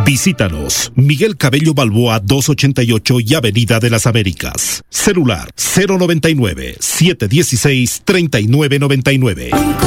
Visítanos, Miguel Cabello Balboa 288 y Avenida de las Américas. Celular 099-716-3999.